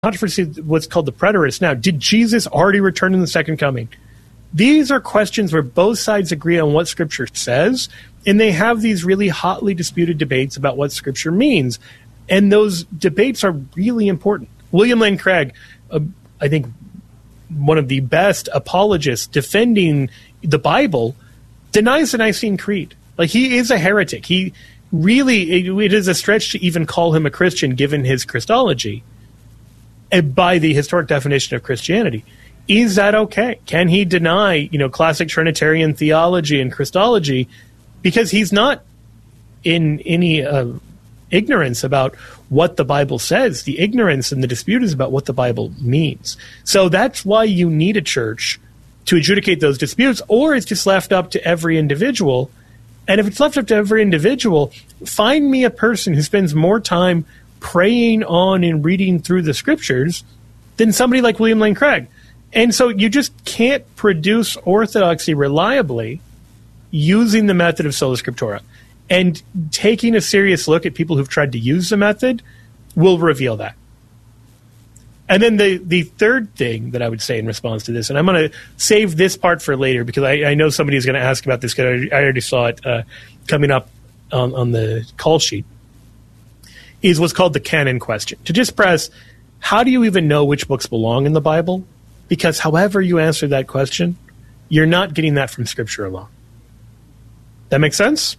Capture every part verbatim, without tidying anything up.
controversy, what's called the preterist. Now, did Jesus already return in the second coming? These are questions where both sides agree on what Scripture says, and they have these really hotly disputed debates about what Scripture means. And those debates are really important. William Lane Craig, uh, I think one of the best apologists defending the Bible, denies the Nicene Creed. Like, he is a heretic. He really, it, it is a stretch to even call him a Christian given his Christology, and by the historic definition of Christianity. Is that okay? Can he deny, you know, classic Trinitarian theology and Christology because he's not in any uh, ignorance about what the Bible says? The ignorance and the dispute is about what the Bible means. So that's why you need a church to adjudicate those disputes, or it's just left up to every individual. And if it's left up to every individual, find me a person who spends more time praying on and reading through the Scriptures than somebody like William Lane Craig. And so you just can't produce orthodoxy reliably using the method of sola scriptura. And taking a serious look at people who've tried to use the method will reveal that. And then the, the third thing that I would say in response to this, and I'm going to save this part for later because I, I know somebody's going to ask about this because I, I already saw it uh, coming up on, on the call sheet, is what's called the canon question. To just press, how do you even know which books belong in the Bible? Because however you answer that question, you're not getting that from Scripture alone. That make sense?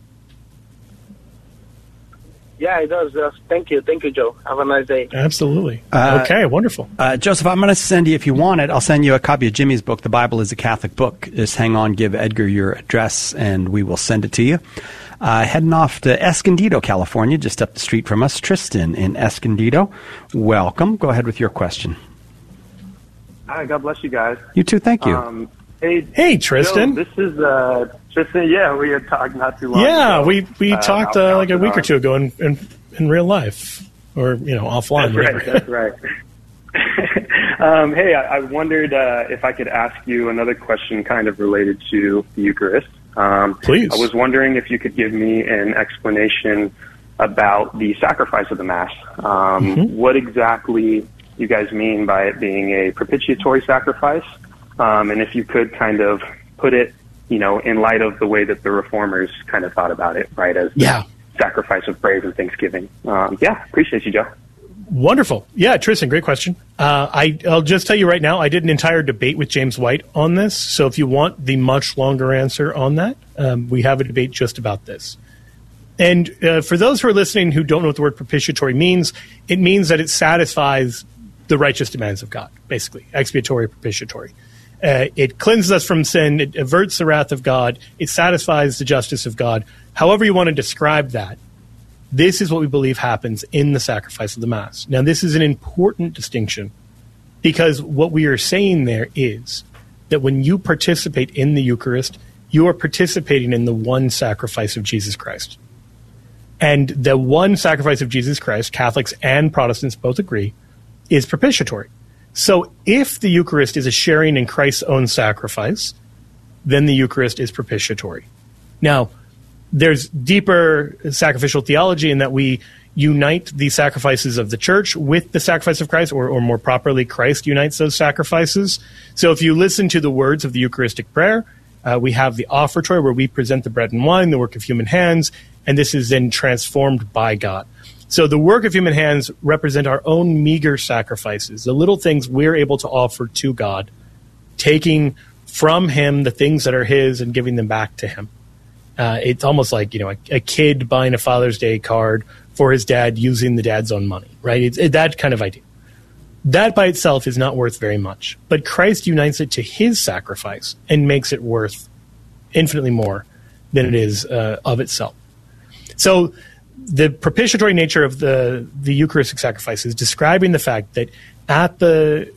Yeah, it does. Uh, thank you. Thank you, Joe. Have a nice day. Absolutely. Uh, okay, wonderful. Uh, Joseph, I'm going to send you, if you want it, I'll send you a copy of Jimmy's book, The Bible is a Catholic Book. Just hang on, give Edgar your address, and we will send it to you. Uh, heading off to Escondido, California, just up the street from us. Tristan in Escondido. Welcome. Go ahead with your question. Hi, God bless you guys. You too, thank you. Um, hey, hey, Tristan. Joe, this is uh, Tristan. Yeah, we had talked not too long yeah, ago. we we uh, talked uh, like a week or two ago in, in in real life, or you know, offline. That's right. That's right. um, hey, I, I wondered uh, if I could ask you another question, kind of related to the Eucharist. Um, Please. I was wondering if you could give me an explanation about the sacrifice of the Mass. Um, mm-hmm. What exactly you guys mean by it being a propitiatory sacrifice, um, and if you could kind of put it, you know, in light of the way that the Reformers kind of thought about it, right, as yeah. sacrifice of praise and thanksgiving. Um, yeah, appreciate you, Joe. Wonderful. Yeah, Tristan, great question. Uh, I, I'll just tell you right now, I did an entire debate with James White on this, so if you want the much longer answer on that, um, we have a debate just about this. And uh, for those who are listening who don't know what the word propitiatory means, it means that it satisfies the righteous demands of God, basically, expiatory, propitiatory. Uh, it cleanses us from sin, it averts the wrath of God, it satisfies the justice of God. However you want to describe that, this is what we believe happens in the sacrifice of the Mass. Now, this is an important distinction because what we are saying there is that when you participate in the Eucharist, you are participating in the one sacrifice of Jesus Christ. And the one sacrifice of Jesus Christ, Catholics and Protestants both agree, is propitiatory. So if the Eucharist is a sharing in Christ's own sacrifice, then the Eucharist is propitiatory. Now, there's deeper sacrificial theology in that we unite the sacrifices of the Church with the sacrifice of Christ, or, or more properly, Christ unites those sacrifices. So if you listen to the words of the Eucharistic prayer, uh, we have the offertory where we present the bread and wine, the work of human hands, and this is then transformed by God. So the work of human hands represent our own meager sacrifices, the little things we're able to offer to God, taking from Him the things that are His and giving them back to Him. Uh, it's almost like, you know, a, a kid buying a Father's Day card for his dad using the dad's own money, right? It's it, that kind of idea. That by itself is not worth very much, but Christ unites it to His sacrifice and makes it worth infinitely more than it is uh, of itself. So the propitiatory nature of the, the Eucharistic sacrifice is describing the fact that at the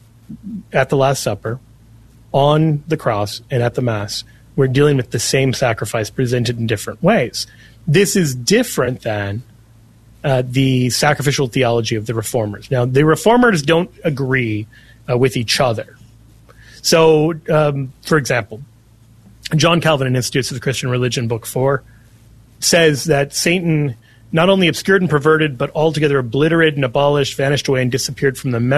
at the Last Supper, on the cross, and at the Mass, we're dealing with the same sacrifice presented in different ways. This is different than uh, the sacrificial theology of the Reformers. Now, the Reformers don't agree uh, with each other. So, um, for example, John Calvin in Institutes of the Christian Religion, Book four, says that Satan not only obscured and perverted, but altogether obliterated and abolished, vanished away, and disappeared from the